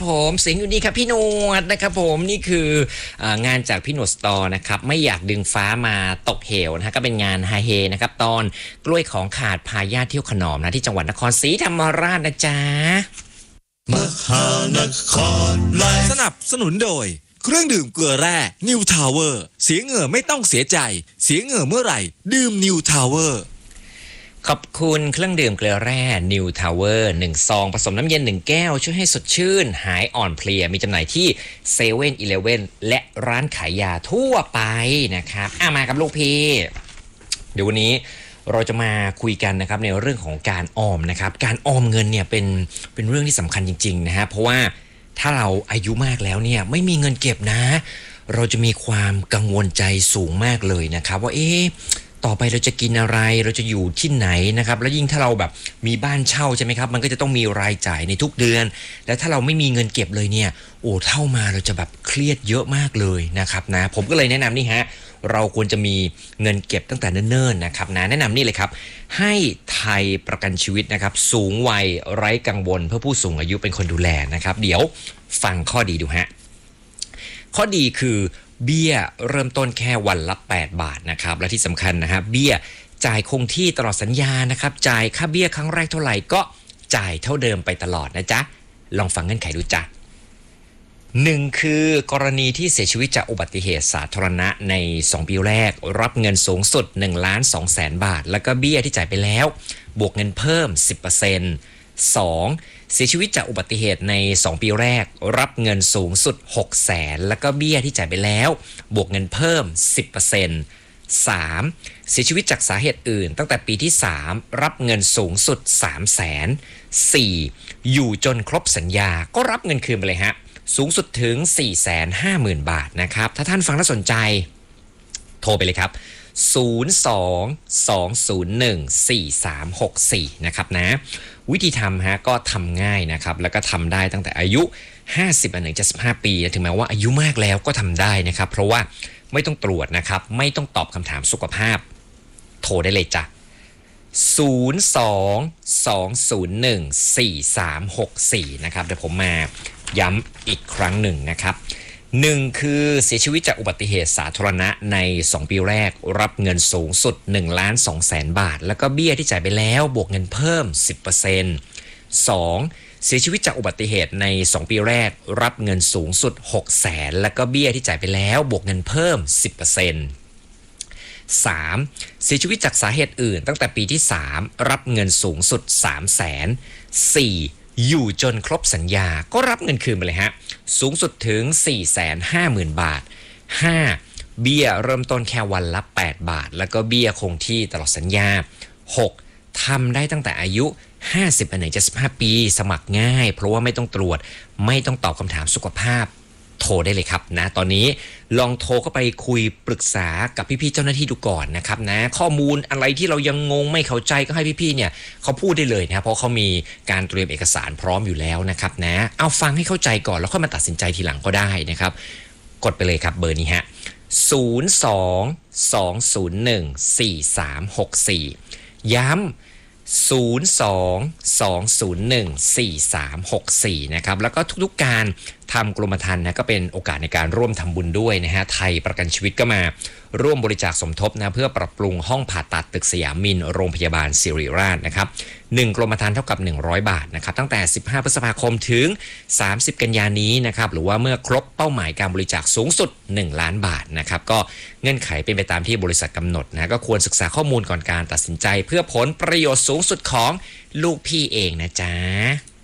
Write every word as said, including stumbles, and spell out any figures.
ผมเสียงอยู่นี่ครับพี่หนวดนะครับผมนี่คืองานจากพี่หนวดสตอร์นะครับไม่อยากดึงฟ้ามาตกเหวนะฮะก็เป็นงานไฮเฮนะครับตอนกล้วยของขาดพาญาติเที่ยวขนอมนะที่จังหวัดนครศรีธรรมราชนะจ๊ะมหานครไลฟ์สนับสนุนโดยเครื่องดื่มเกลือแร่นิวทาวเวอร์เสียเหงื่อไม่ต้องเสียใจเสียเหงื่อเมื่อไหร่ดื่มนิวทาวเวอร์ขอบคุณเครื่องดื่มเกลือแร่ New Tower หนึ่งซองผสมน้ำเย็นหนึ่งแก้วช่วยให้สดชื่นหายอ่อนเพลียมีจำหน่ายที่เซเว่นอีเลฟเว่นและร้านขายยาทั่วไปนะครับอ่ะมากับลูกพี่เดี๋ยววันนี้เราจะมาคุยกันนะครับในเรื่องของการออมนะครับการออมเงินเนี่ยเป็นเป็นเรื่องที่สำคัญจริงๆนะฮะเพราะว่าถ้าเราอายุมากแล้วเนี่ยไม่มีเงินเก็บนะเราจะมีความกังวลใจสูงมากเลยนะครับว่าเอ๊ะต่อไปเราจะกินอะไรเราจะอยู่ที่ไหนนะครับแล้วยิ่งถ้าเราแบบมีบ้านเช่าใช่ไหมครับมันก็จะต้องมีรายจ่ายในทุกเดือนแล้วถ้าเราไม่มีเงินเก็บเลยเนี่ยโอ้เท่ามาเราจะแบบเครียดเยอะมากเลยนะครับนะผมก็เลยแนะนำนี่ฮะเราควรจะมีเงินเก็บตั้งแต่เนิ่นๆนะครับนะแนะนำนี่เลยครับให้ไทยประกันชีวิตนะครับสูงวัยไร้กังวลเพื่อผู้สูงอายุเป็นคนดูแลนะครับเดี๋ยวฟังข้อดีดูฮะข้อดีคือเบี้ยเริ่มต้นแค่วันละแปดบาทนะครับและที่สำคัญนะฮะเบี้ยจ่ายคงที่ตลอดสัญญานะครับจ่ายค่าเบี้ยครั้งแรกเท่าไหร่ก็จ่ายเท่าเดิมไปตลอดนะจ๊ะลองฟังเงื่อนไขดูจ้ะหนึ่งคือกรณีที่เสียชีวิตจากอุบัติเหตุสาธารณะในสองปีแรกรับเงินสูงสุด หนึ่งล้านสองแสน บาทแล้วก็เบี้ยที่จ่ายไปแล้วบวกเงินเพิ่ม สิบเปอร์เซ็นต์ สองเสียชีวิตจากอุบัติเหตุในสองปีแรกรับเงินสูงสุด หกแสนแล้วก็เบี้ยที่จ่ายไปแล้วบวกเงินเพิ่ม สิบเปอร์เซ็นต์ สามเสียชีวิตจากสาเหตุอื่นตั้งแต่ปีที่สามรับเงินสูงสุด สามแสน สี่อยู่จนครบสัญญาก็รับเงินคืนไปเลยฮะสูงสุดถึง สี่แสนห้าหมื่น บาทนะครับถ้าท่านฟังแล้วสนใจโทรไปเลยครับศูนย์ สอง สอง ศูนย์ หนึ่ง สี่ สาม หก สี่นะครับนะวิธีทำฮะก็ทำง่ายนะครับแล้วก็ทำได้ตั้งแต่อายุห้าสิบถึงเจ็ดสิบห้าปีถึงแม้ว่าอายุมากแล้วก็ทำได้นะครับเพราะว่าไม่ต้องตรวจนะครับไม่ต้องตอบคำถามสุขภาพโทรได้เลยจ้ะศูนย์ สอง สอง ศูนย์ หนึ่ง สี่ สาม หก สี่นะครับเดี๋ยวผมมาย้ำอีกครั้งหนึ่งนะครับหนึ่งคือเสียชีวิตจากอุบัติเหตุสาธารณะในสองปีแรกรับเงินสูงสุด หนึ่งล้านสองแสน บาทแล้วก็เบี้ยที่จ่ายไปแล้วบวกเงินเพิ่ม สิบเปอร์เซ็นต์ สองเสียชีวิตจากอุบัติเหตุในสองปีแรกรับเงินสูงสุด หกแสนแล้วก็เบี้ยที่จ่ายไปแล้วบวกเงินเพิ่ม สิบเปอร์เซ็นต์ สามเสียชีวิตจากสาเหตุอื่นตั้งแต่ปีที่สามรับเงินสูงสุด สามแสน สี่อยู่จนครบสัญญาก็รับเงินคืนไปเลยฮะสูงสุดถึง สี่แสนห้าหมื่น บาท ห้าเบี้ยเริ่มต้นแค่วันละแปดบาทแล้วก็เบี้ยคงที่ตลอดสัญญา หกทำได้ตั้งแต่อายุห้าสิบถึงเจ็ดสิบห้าปีสมัครง่ายเพราะว่าไม่ต้องตรวจไม่ต้องตอบคำถามสุขภาพโทรได้เลยครับนะตอนนี้ลองโทรเข้าไปคุยปรึกษากับพี่ๆเจ้าหน้าที่ดูก่อนนะครับนะข้อมูลอะไรที่เรายังงงไม่เข้าใจก็ให้พี่ๆเนี่ยเขาพูดได้เลยนะเพราะเขามีการเตรียมเอกสารพร้อมอยู่แล้วนะครับนะเอาฟังให้เข้าใจก่อนแล้วค่อยมาตัดสินใจทีหลังก็ได้นะครับกดไปเลยครับเบอร์นี้ฮะศูนย์ สอง สอง ศูนย์ หนึ่ง สี่ สาม หก สี่ย้ำศูนย์ สอง สอง ศูนย์ หนึ่ง สี่ สาม หก สี่นะครับแล้วก็ทุกๆการทำกรมธรรม์นะก็เป็นโอกาสในการร่วมทำบุญด้วยนะฮะไทยประกันชีวิตก็มาร่วมบริจาคสมทบนะเพื่อปรับปรุงห้องผ่าตัดตึกสยามมินโรงพยาบาลศิริราชนะครับหนึ่งกรมธรรม์เท่ากับหนึ่งร้อยบาทนะครับตั้งแต่สิบห้าพฤษภาคมถึงสามสิบกันยายนนี้นะครับหรือว่าเมื่อครบเป้าหมายการบริจาคสูงสุดหนึ่งล้านบาทนะครับก็เงื่อนไขเป็นไปตามที่บริษัทกำหนดนะก็ควรศึกษาข้อมูลก่อนการตัดสินใจเพื่อผลประโยชน์สูงสุดของลูกพี่เองนะจ๊ะ